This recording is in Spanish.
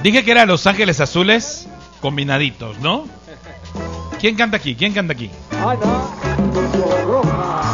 Dije que era Los Ángeles Azules combinaditos, ¿no? ¿Quién canta aquí? ¿Quién canta aquí? Ana Roja.